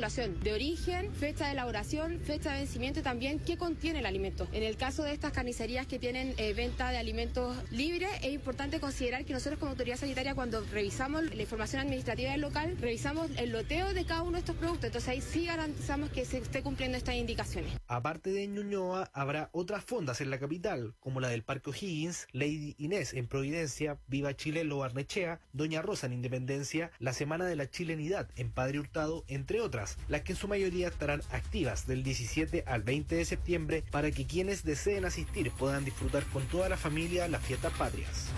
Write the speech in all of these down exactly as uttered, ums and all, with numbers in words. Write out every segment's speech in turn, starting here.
estipulación de origen, fecha de elaboración, fecha de vencimiento y también qué contiene el alimento. En el caso de estas carnicerías que tienen eh, venta de alimentos libres, es importante considerar que nosotros como autoridad sanitaria, cuando revisamos la información administrativa del local, revisamos el loteo de cada uno de estos productos, entonces ahí sí garantizamos que se esté cumpliendo estas indicaciones. Aparte de Ñuñoa, habrá otras fondas en la capital, como la del Parque O'Higgins, Lady Inés en Providencia, Viva Chile en Lo Barnechea, Doña Rosa en Independencia, la Semana de la Chilenidad en Padre Hurtado, entre otras, las que en su mayoría estarán activas del diecisiete al veinte de septiembre para que quienes deseen asistir puedan disfrutar con toda la familia las fiestas patrias.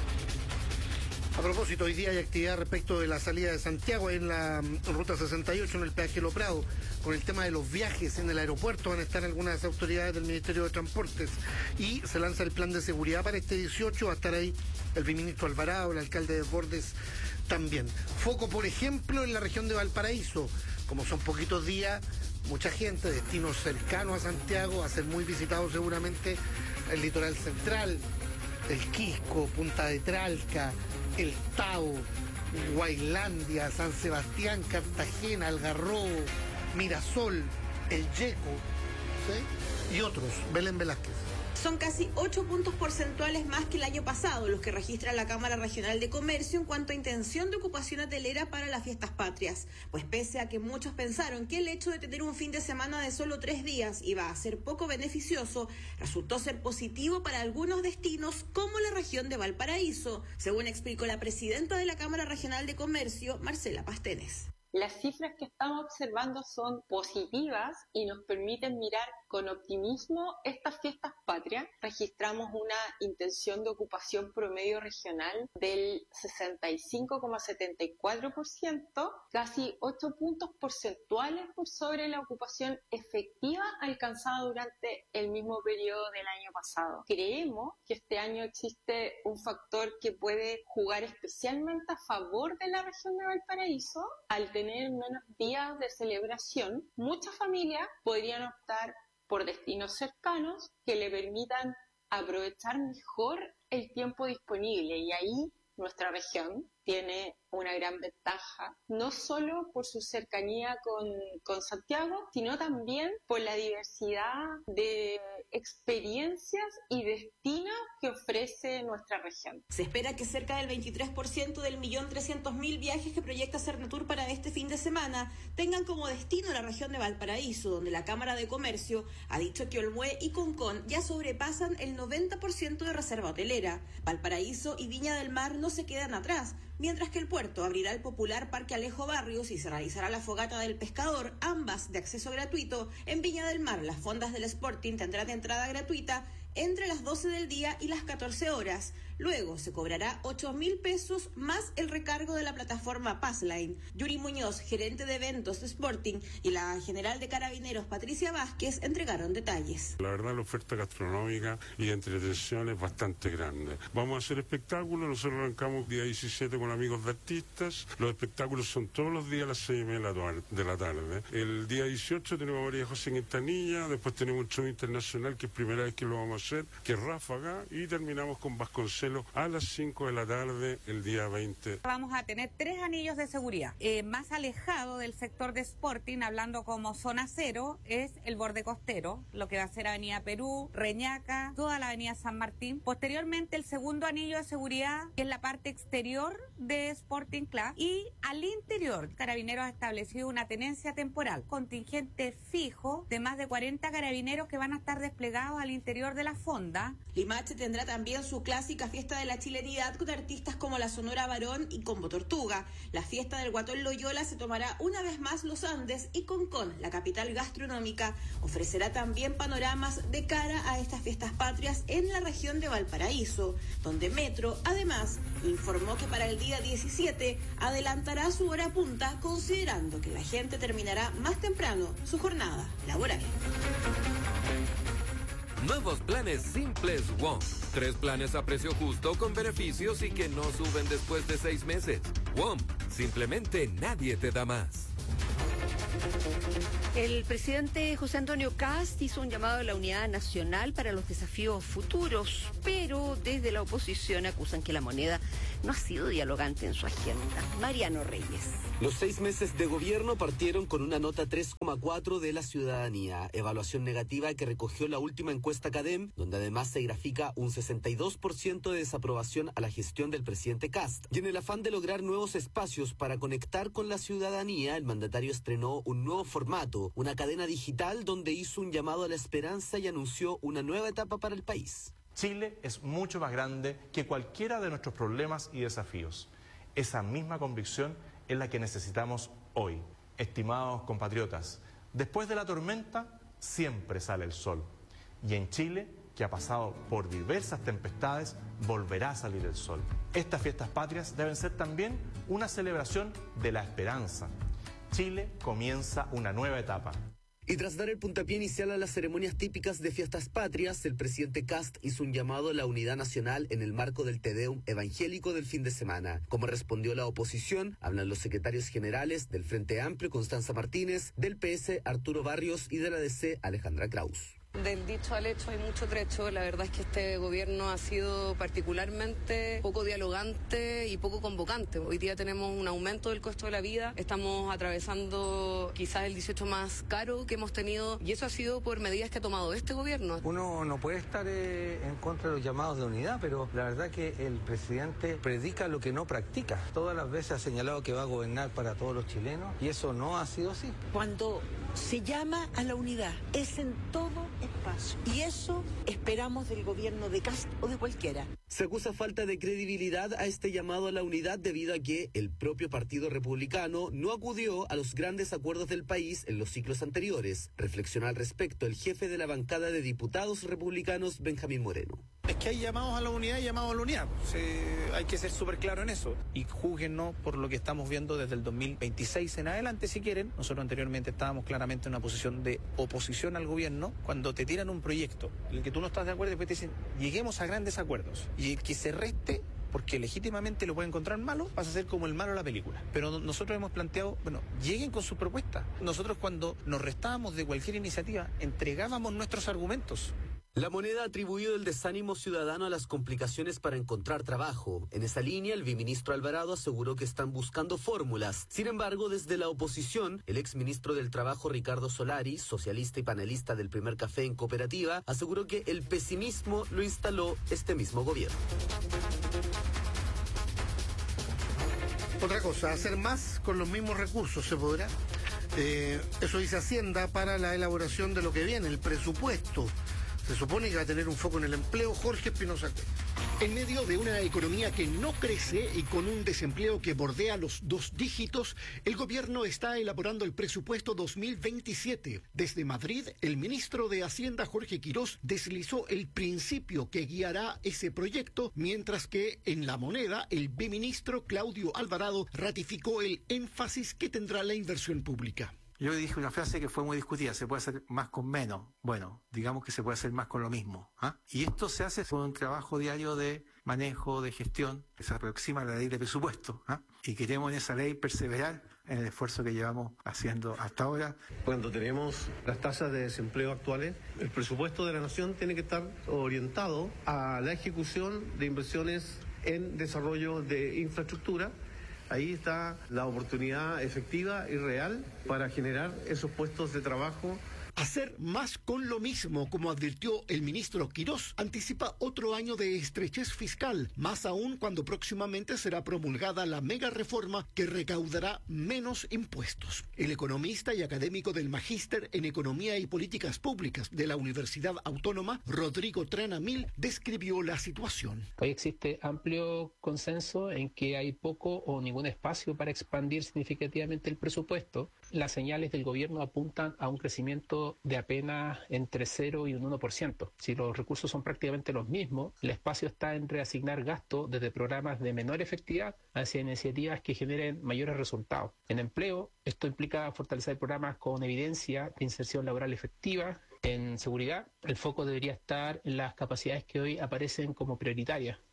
A propósito, hoy día hay actividad respecto de la salida de Santiago en la ruta sesenta y ocho, en el peaje Lo Prado, con el tema de los viajes en el aeropuerto. Van a estar algunas autoridades del Ministerio de Transportes y se lanza el plan de seguridad para este dieciocho. Va a estar ahí el viceministro Alvarado, el alcalde de Desbordes también. Foco, por ejemplo, en la región de Valparaíso. Como son poquitos días, mucha gente, destinos cercanos a Santiago, a ser muy visitados seguramente, el litoral central, el Quisco, Punta de Tralca, el Tao, Guailandia, San Sebastián, Cartagena, Algarrobo, Mirasol, el Yeco, ¿sí? Y otros. Belén Velázquez. Son casi ocho puntos porcentuales más que el año pasado, los que registra la Cámara Regional de Comercio en cuanto a intención de ocupación hotelera para las fiestas patrias. Pues pese a que muchos pensaron que el hecho de tener un fin de semana de solo tres días iba a ser poco beneficioso, resultó ser positivo para algunos destinos como la región de Valparaíso, según explicó la presidenta de la Cámara Regional de Comercio, Marcela Pastenes. Las cifras que estamos observando son positivas y nos permiten mirar con optimismo estas fiestas patrias. Registramos una intención de ocupación promedio regional del sesenta y cinco coma setenta y cuatro por ciento, casi ocho puntos porcentuales por sobre la ocupación efectiva alcanzada durante el mismo periodo del año pasado. Creemos que este año existe un factor que puede jugar especialmente a favor de la región de Valparaíso. Al tener menos días de celebración, muchas familias podrían optar por destinos cercanos que le permitan aprovechar mejor el tiempo disponible, y ahí nuestra región tiene una gran ventaja, no solo por su cercanía con, con Santiago, sino también por la diversidad de experiencias y destinos que ofrece nuestra región. Se espera que cerca del veintitrés por ciento del millón trescientos mil viajes que proyecta Cernatur para este fin de semana tengan como destino la región de Valparaíso, donde la Cámara de Comercio ha dicho que Olmué y Concón ya sobrepasan el noventa por ciento de reserva hotelera. Valparaíso y Viña del Mar no se quedan atrás, mientras que el puerto abrirá el popular Parque Alejo Barrios y se realizará la Fogata del Pescador, ambas de acceso gratuito. En Viña del Mar, las fondas del Sporting tendrán entrada gratuita entre las doce del día y las catorce horas. Luego se cobrará ocho mil pesos más el recargo de la plataforma Passline. Yuri Muñoz, gerente de eventos de Sporting, y la general de Carabineros, Patricia Vázquez, entregaron detalles. La verdad, la oferta gastronómica y de entretención es bastante grande. Vamos a hacer espectáculos. Nosotros arrancamos día diecisiete con amigos de artistas. Los espectáculos son todos los días a las seis y media de la tarde. El día dieciocho tenemos a María José Quintanilla, después tenemos un show internacional que es primera vez que lo vamos a hacer, que es Ráfaga, y terminamos con Vasconcelos a las cinco de la tarde el día veinte. Vamos a tener tres anillos de seguridad. Eh, más alejado del sector de Sporting, hablando como zona cero, es el borde costero, lo que va a ser Avenida Perú, Reñaca, toda la Avenida San Martín. Posteriormente, el segundo anillo de seguridad, que es la parte exterior de Sporting Club, y al interior, Carabineros ha establecido una tenencia temporal, contingente fijo de más de cuarenta carabineros que van a estar desplegados al interior de la fonda. Limache tendrá también su clásica fiesta de la chilenidad con artistas como la Sonora Varón y Combo Tortuga. La fiesta del Guatón Loyola se tomará una vez más los Andes, y Concón, la capital gastronómica, ofrecerá también panoramas de cara a estas fiestas patrias en la región de Valparaíso, donde Metro además informó que para el día diecisiete adelantará su hora punta, considerando que la gente terminará más temprano su jornada laboral. Nuevos planes simples WOM. Tres planes a precio justo con beneficios y que no suben después de seis meses. WOM. Simplemente nadie te da más. El presidente José Antonio Kast hizo un llamado a la unidad nacional para los desafíos futuros, pero desde la oposición acusan que la moneda no ha sido dialogante en su agenda. Mariano Reyes. Los seis meses de gobierno partieron con una nota tres coma cuatro de la ciudadanía, evaluación negativa que recogió la última encuesta CADEM, donde además se grafica un sesenta y dos por ciento de desaprobación a la gestión del presidente Kast. Y en el afán de lograr nuevos espacios para conectar con la ciudadanía, el mandatario estrenó un nuevo formato, una cadena digital donde hizo un llamado a la esperanza y anunció una nueva etapa para el país. Chile es mucho más grande que cualquiera de nuestros problemas y desafíos. Esa misma convicción es la que necesitamos hoy. Estimados compatriotas, después de la tormenta siempre sale el sol. Y en Chile, que ha pasado por diversas tempestades, volverá a salir el sol. Estas fiestas patrias deben ser también una celebración de la esperanza. Chile comienza una nueva etapa. Y tras dar el puntapié inicial a las ceremonias típicas de fiestas patrias, el presidente Kast hizo un llamado a la unidad nacional en el marco del Te Deum evangélico del fin de semana. Como respondió la oposición, hablan los secretarios generales del Frente Amplio, Constanza Martínez, del P S, Arturo Barrios, y de la D C, Alejandra Kraus. Del dicho al hecho hay mucho trecho. La verdad es que este gobierno ha sido particularmente poco dialogante y poco convocante. Hoy día tenemos un aumento del costo de la vida, estamos atravesando quizás el dieciocho más caro que hemos tenido, y eso ha sido por medidas que ha tomado este gobierno. Uno no puede estar eh, en contra de los llamados de unidad, pero la verdad que el presidente predica lo que no practica. Todas las veces ha señalado que va a gobernar para todos los chilenos, y eso no ha sido así. Cuando se llama a la unidad es en todo espacio, y eso esperamos del gobierno de Kast o de cualquiera. Se acusa falta de credibilidad a este llamado a la unidad debido a que el propio Partido Republicano no acudió a los grandes acuerdos del país en los ciclos anteriores. Reflexionó al respecto el jefe de la bancada de diputados republicanos, Benjamín Moreno. Es que hay llamados a la unidad y llamados a la unidad. Sí, hay que ser súper claro en eso. Y júguennos por lo que estamos viendo desde el dos mil veintiséis en adelante, si quieren. Nosotros anteriormente estábamos claramente en una posición de oposición al gobierno. Cuando te tiran un proyecto en el que tú no estás de acuerdo, después te dicen, lleguemos a grandes acuerdos. Y el que se reste, porque legítimamente lo puede encontrar malo, vas a ser como el malo de la película. Pero nosotros hemos planteado, bueno, lleguen con sus propuestas. Nosotros cuando nos restábamos de cualquier iniciativa, entregábamos nuestros argumentos. La Moneda atribuyó el desánimo ciudadano a las complicaciones para encontrar trabajo. En esa línea, el viceministro Alvarado aseguró que están buscando fórmulas. Sin embargo, desde la oposición, el exministro del Trabajo Ricardo Solari, socialista y panelista del Primer Café en Cooperativa, aseguró que el pesimismo lo instaló este mismo gobierno. Otra cosa, hacer más con los mismos recursos, ¿se podrá? Eh, eso dice Hacienda para la elaboración de lo que viene, el presupuesto. Se supone que va a tener un foco en el empleo. Jorge Espinosa. En medio de una economía que no crece y con un desempleo que bordea los dos dígitos, el gobierno está elaborando el presupuesto dos mil veintisiete. Desde Madrid, el ministro de Hacienda, Jorge Quirós, deslizó el principio que guiará ese proyecto, mientras que en La Moneda, el viceministro Claudio Alvarado ratificó el énfasis que tendrá la inversión pública. Yo dije una frase que fue muy discutida, se puede hacer más con menos. Bueno, digamos que se puede hacer más con lo mismo. ¿eh? Y esto se hace con un trabajo diario de manejo, de gestión, que se aproxima a la ley de presupuesto. ¿eh? Y queremos en esa ley perseverar en el esfuerzo que llevamos haciendo hasta ahora. Cuando tenemos las tasas de desempleo actuales, el presupuesto de la Nación tiene que estar orientado a la ejecución de inversiones en desarrollo de infraestructura. Ahí está la oportunidad efectiva y real para generar esos puestos de trabajo. Hacer más con lo mismo, como advirtió el ministro Quirós, anticipa otro año de estrechez fiscal, más aún cuando próximamente será promulgada la mega reforma que recaudará menos impuestos. El economista y académico del Magíster en Economía y Políticas Públicas de la Universidad Autónoma, Rodrigo Tranamil, describió la situación. Hoy existe amplio consenso en que hay poco o ningún espacio para expandir significativamente el presupuesto. Las señales del gobierno apuntan a un crecimiento de apenas entre cero y un uno por ciento. Si los recursos son prácticamente los mismos, el espacio está en reasignar gasto desde programas de menor efectividad hacia iniciativas que generen mayores resultados. En empleo, esto implica fortalecer programas con evidencia de inserción laboral efectiva. En seguridad, el foco debería estar en las capacidades que hoy aparecen como prioritarias.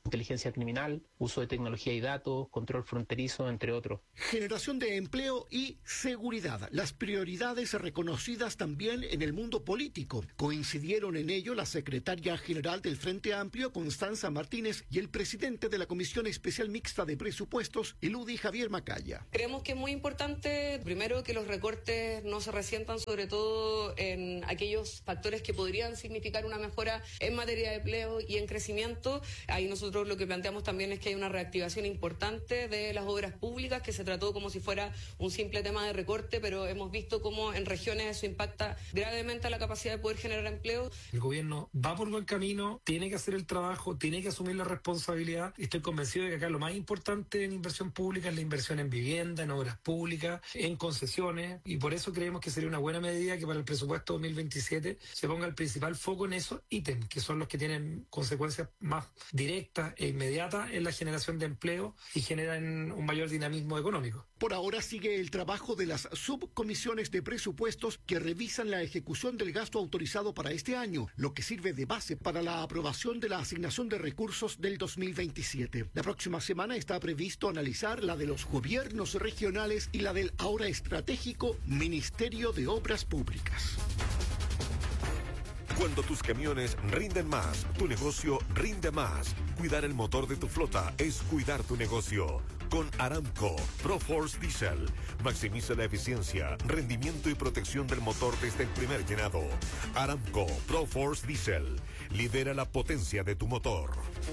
inteligencia criminal, uso de tecnología y datos, control fronterizo, entre otros. Generación de empleo y seguridad, las prioridades reconocidas también en el mundo político. Coincidieron en ello la secretaria general del Frente Amplio, Constanza Martínez, y el presidente de la Comisión Especial Mixta de Presupuestos, el U D I, Javier Macaya. Creemos que es muy importante, primero, que los recortes no se resientan sobre todo en aquellos factores que podrían significar una mejora en materia de empleo y en crecimiento. Ahí nosotros lo que planteamos también es que hay una reactivación importante de las obras públicas, que se trató como si fuera un simple tema de recorte, pero hemos visto cómo en regiones eso impacta gravemente a la capacidad de poder generar empleo. El gobierno va por buen camino, tiene que hacer el trabajo, tiene que asumir la responsabilidad. Estoy convencido de que acá lo más importante en inversión pública es la inversión en vivienda, en obras públicas, en concesiones, y por eso creemos que sería una buena medida que para el presupuesto dos mil veintisiete se ponga el principal foco en esos ítems, que son los que tienen consecuencias más directas e inmediata en la generación de empleo y generan un mayor dinamismo económico. Por ahora sigue el trabajo de las subcomisiones de presupuestos que revisan la ejecución del gasto autorizado para este año, lo que sirve de base para la aprobación de la asignación de recursos del dos mil veintisiete. La próxima semana está previsto analizar la de los gobiernos regionales y la del ahora estratégico Ministerio de Obras Públicas. Cuando tus camiones rinden más, tu negocio rinde más. Cuidar el motor de tu flota es cuidar tu negocio. Con Aramco ProForce Diesel, maximiza la eficiencia, rendimiento y protección del motor desde el primer llenado. Aramco ProForce Diesel, lidera la potencia de tu motor.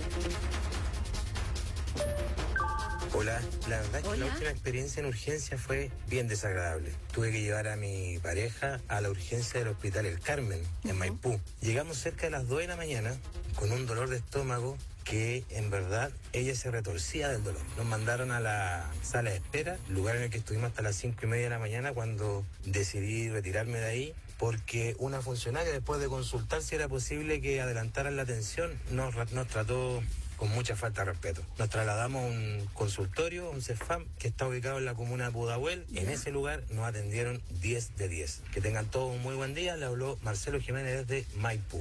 Hola, la verdad es que la última experiencia en urgencia fue bien desagradable. Tuve que llevar a mi pareja a la urgencia del Hospital El Carmen, en Maipú. Llegamos cerca de las dos de la mañana con un dolor de estómago que en verdad ella se retorcía del dolor. Nos mandaron a la sala de espera, lugar en el que estuvimos hasta las cinco y media de la mañana, cuando decidí retirarme de ahí, porque una funcionaria, después de consultar si era posible que adelantaran la atención, nos, nos trató con mucha falta de respeto. Nos trasladamos a un consultorio, un CEFAM, que está ubicado en la comuna de Pudahuel. En ese lugar nos atendieron diez de diez. Que tengan todos un muy buen día. Le habló Marcelo Jiménez desde Maipú.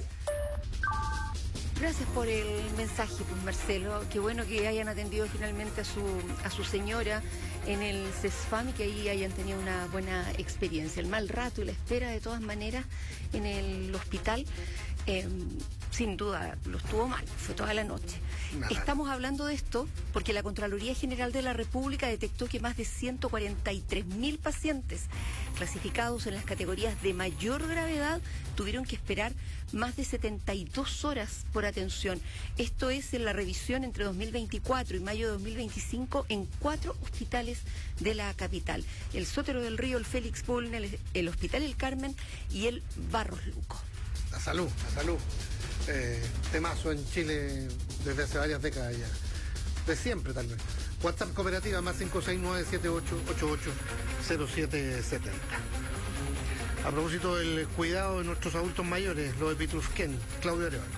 Gracias por el mensaje, pues Marcelo. Qué bueno que hayan atendido finalmente a su, a su señora en el CESFAM y que ahí hayan tenido una buena experiencia. El mal rato y la espera, de todas maneras, en el hospital, eh, sin duda, lo estuvo mal. Fue toda la noche. Nada. Estamos hablando de esto porque la Contraloría General de la República detectó que más de ciento cuarenta y tres mil pacientes clasificados en las categorías de mayor gravedad tuvieron que esperar más de setenta y dos horas por atención. Esto es en la revisión entre dos mil veinticuatro y mayo de dos mil veinticinco en cuatro hospitales de la capital: el Sotero del Río, el Félix Bulnes, el, el Hospital El Carmen y el Barros Luco. La salud, la salud. Eh, temazo en Chile desde hace varias décadas ya. De siempre, tal vez. WhatsApp cooperativa más cinco seis nueve siete ocho ocho ocho cero siete siete cero. A propósito del cuidado de nuestros adultos mayores, lo de Pitrufquén, Claudio Arevalo.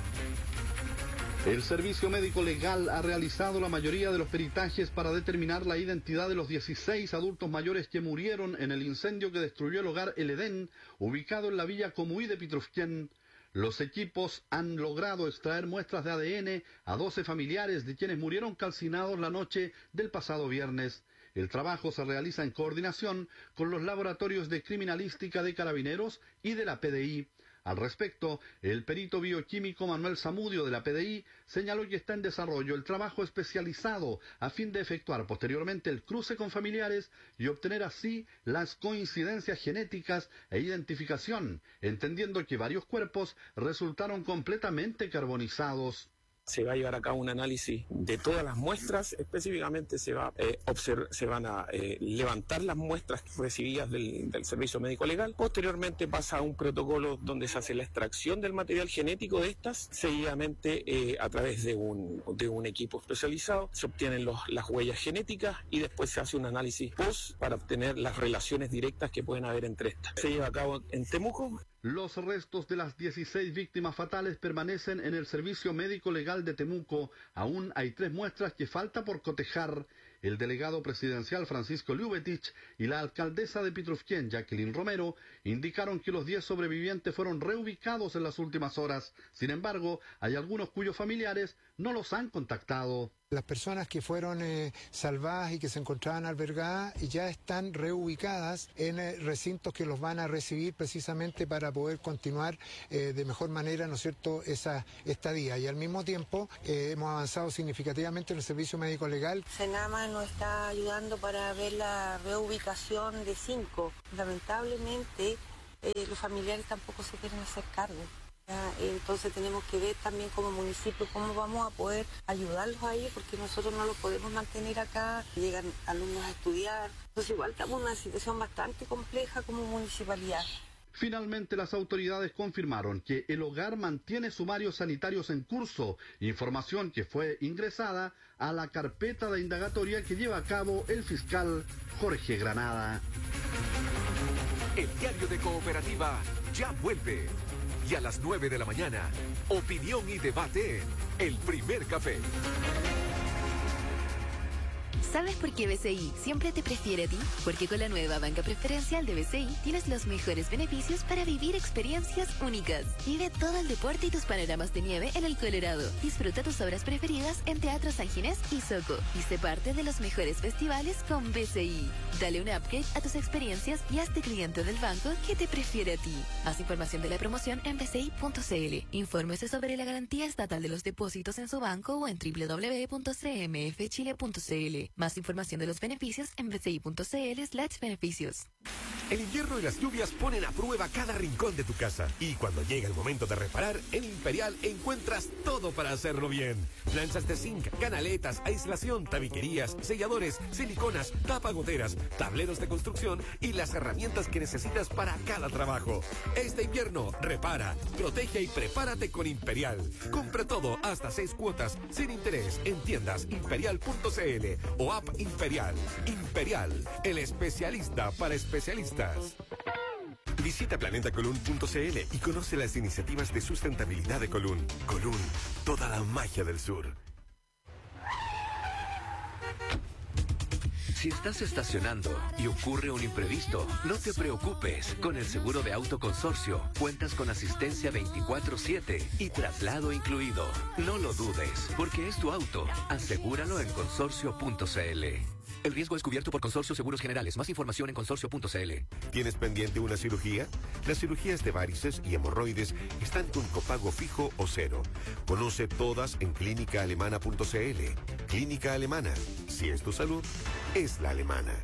El Servicio Médico Legal ha realizado la mayoría de los peritajes para determinar la identidad de los dieciséis adultos mayores que murieron en el incendio que destruyó el hogar El Edén, ubicado en la villa Comuí de Pitrufquén. Los equipos han logrado extraer muestras de A D N a doce familiares de quienes murieron calcinados la noche del pasado viernes. El trabajo se realiza en coordinación con los laboratorios de criminalística de Carabineros y de la P D I. Al respecto, el perito bioquímico Manuel Zamudio de la P D I señaló que está en desarrollo el trabajo especializado a fin de efectuar posteriormente el cruce con familiares y obtener así las coincidencias genéticas e identificación, entendiendo que varios cuerpos resultaron completamente carbonizados. Se va a llevar a cabo un análisis de todas las muestras, específicamente se, va, eh, observ- se van a eh, levantar las muestras recibidas del, del Servicio Médico Legal. Posteriormente pasa a un protocolo donde se hace la extracción del material genético de estas, seguidamente eh, a través de un, de un equipo especializado se obtienen los, las huellas genéticas y después se hace un análisis post para obtener las relaciones directas que pueden haber entre estas. Se lleva a cabo en Temuco. Los restos de las dieciséis víctimas fatales permanecen en el Servicio Médico Legal de Temuco. Aún hay tres muestras que falta por cotejar. el delegado presidencial Francisco Ljubetich y la alcaldesa de Pitrufquén, Jacqueline Romero, indicaron que los diez sobrevivientes fueron reubicados en las últimas horas. Sin embargo, hay algunos cuyos familiares no los han contactado. Las personas que fueron eh, salvadas y que se encontraban albergadas ya están reubicadas en eh, recintos que los van a recibir precisamente para poder continuar eh, de mejor manera, ¿no es cierto?, esa estadía. Y al mismo tiempo eh, hemos avanzado significativamente en el servicio médico legal. Senama nos está ayudando para ver la reubicación de cinco. Lamentablemente eh, los familiares tampoco se quieren hacer cargo. Entonces tenemos que ver también como municipio cómo vamos a poder ayudarlos a ellos, porque nosotros no los podemos mantener acá, llegan alumnos a estudiar, entonces igual estamos en una situación bastante compleja como municipalidad. Finalmente, las autoridades confirmaron que el hogar mantiene sumarios sanitarios en curso, información que fue ingresada a la carpeta de indagatoria que lleva a cabo el fiscal Jorge Granada. El diario de Cooperativa ya vuelve. Y a las nueve de la mañana, opinión y debate en El Primer Café. ¿Sabes por qué B C I siempre te prefiere a ti? Porque con la nueva banca preferencial de B C I tienes los mejores beneficios para vivir experiencias únicas. Vive todo el deporte y tus panoramas de nieve en el Colorado. Disfruta tus obras preferidas en Teatro San Ginés y Soco. Y sé parte de los mejores festivales con B C I. Dale un upgrade a tus experiencias y hazte cliente del banco que te prefiere a ti. Más información de la promoción en b c i punto c l. Infórmese sobre la garantía estatal de los depósitos en su banco o en w w w punto c m f chile punto c l. Más información de los beneficios en b c i punto c l slash beneficios. El invierno y las lluvias ponen a prueba cada rincón de tu casa. Y cuando llega el momento de reparar, en Imperial encuentras todo para hacerlo bien. Planchas de zinc, canaletas, aislación, tabiquerías, selladores, siliconas, tapagoteras, tableros de construcción y las herramientas que necesitas para cada trabajo. Este invierno, repara, protege y prepárate con Imperial. Compra todo hasta seis cuotas sin interés en tiendas imperial punto c l o app Imperial. Imperial, el especialista para especialistas. Visita planeta colún punto c l y conoce las iniciativas de sustentabilidad de Colún. Colún, toda la magia del sur. Si estás estacionando y ocurre un imprevisto, no te preocupes. Con el seguro de auto consorcio, cuentas con asistencia veinticuatro siete y traslado incluido. No lo dudes, porque es tu auto. Asegúralo en consorcio punto c l. El riesgo es cubierto por Consorcio Seguros Generales. Más información en consorcio punto c l. ¿Tienes pendiente una cirugía? Las cirugías de varices y hemorroides están con copago fijo o cero. Conoce todas en clínica alemana punto c l. Clínica Alemana. Si es tu salud, es la alemana.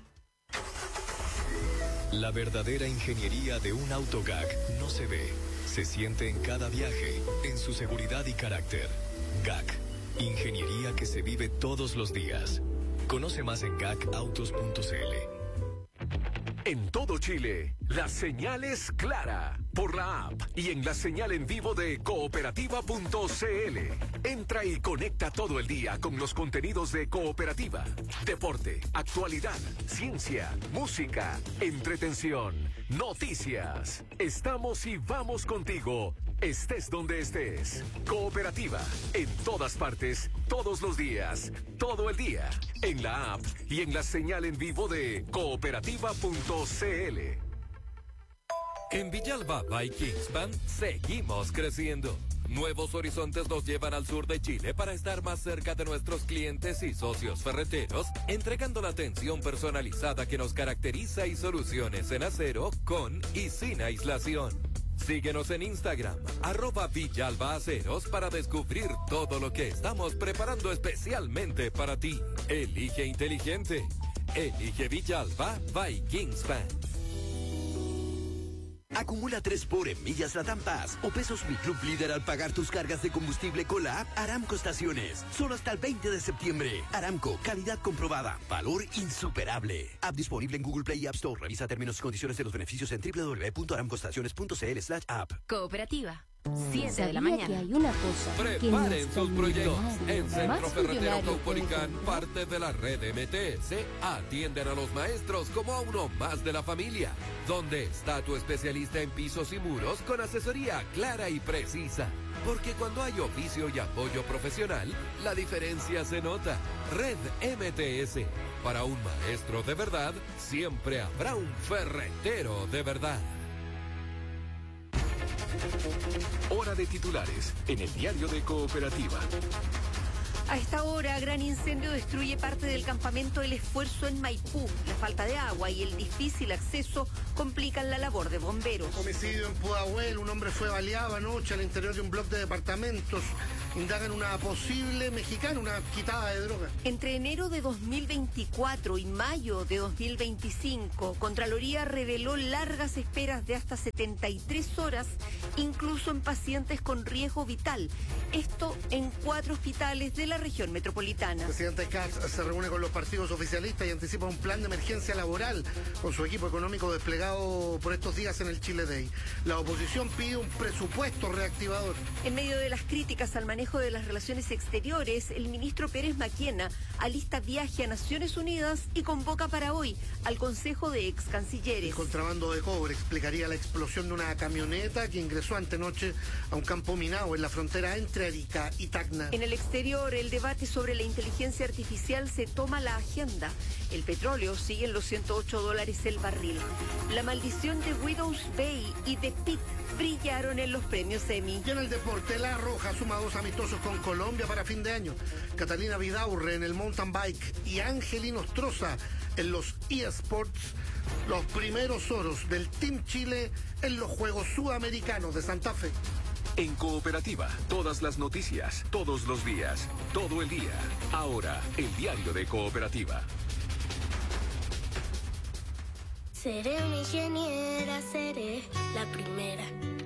La verdadera ingeniería de un auto G A C no se ve, se siente en cada viaje, en su seguridad y carácter. G A C, ingeniería que se vive todos los días. Conoce más en gac autos punto c l. En todo Chile, la señal es clara por la app y en la señal en vivo de cooperativa punto c l. Entra y conecta todo el día con los contenidos de Cooperativa. Deporte, actualidad, ciencia, música, entretención, noticias. Estamos y vamos contigo. Estés donde estés. Cooperativa, en todas partes, todos los días, todo el día, en la app y en la señal en vivo de cooperativa punto c l. En Villalba by Kingspan seguimos creciendo. Nuevos horizontes nos llevan al sur de Chile para estar más cerca de nuestros clientes y socios ferreteros, entregando la atención personalizada que nos caracteriza y soluciones en acero con y sin aislación. Síguenos en Instagram, arroba Villalba Aceros, para descubrir todo lo que estamos preparando especialmente para ti. Elige inteligente. Elige Villalba by Kingspan. Acumula tres por en millas Latam Pass o pesos Mi Club Líder al pagar tus cargas de combustible con la app Aramco Estaciones. Solo hasta el veinte de septiembre. Aramco, calidad comprobada, valor insuperable. App disponible en Google Play y App Store. Revisa términos y condiciones de los beneficios en w w w punto aramcoestaciones punto c l slash app. Cooperativa, siete de la mañana. Que hay una cosa Preparen que sus proyectos. En Centro más Ferretero millonario Caupolicán, parte de la red M T S, atienden a los maestros como a uno más de la familia. ¿Dónde está tu especialista en pisos y muros con asesoría clara y precisa? Porque cuando hay oficio y apoyo profesional, la diferencia se nota. Red M T S. Para un maestro de verdad, siempre habrá un ferretero de verdad. Hora de titulares en el diario de Cooperativa. A esta hora, gran incendio destruye parte del campamento El Esfuerzo en Maipú. La falta de agua y el difícil acceso complican la labor de bomberos. Homicidio en Pudahuel, un hombre fue baleado anoche al interior de un bloque de departamentos. Indagan una posible mexicana, una quitada de droga. Entre enero de dos mil veinticuatro y mayo de dos mil veinticinco, Contraloría reveló largas esperas de hasta setenta y tres horas, incluso en pacientes con riesgo vital. Esto en cuatro hospitales de la región metropolitana. El presidente Katz se reúne con los partidos oficialistas y anticipa un plan de emergencia laboral con su equipo económico desplegado por estos días en el Chile Day. La oposición pide un presupuesto reactivador. En medio de las críticas al manejo de las relaciones exteriores, el ministro Pérez Maquena alista viaje a Naciones Unidas y convoca para hoy al Consejo de Ex Cancilleres. El contrabando de cobre explicaría la explosión de una camioneta que ingresó antenoche a un campo minado en la frontera entre Arica y Tacna. En el exterior, el debate sobre la inteligencia artificial se toma la agenda. El petróleo sigue en los ciento ocho dólares el barril. La maldición de Widows Bay y The Pit brillaron en los premios Emmy. Y en el deporte, La Roja suma dos amistosos con Colombia para fin de año. Catalina Vidaurre en el mountain bike y Ángel Nostroza en los eSports, los primeros oros del Team Chile en los Juegos Sudamericanos de Santa Fe. En Cooperativa, todas las noticias, todos los días, todo el día. Ahora, el diario de Cooperativa. Seré una ingeniera, seré la primera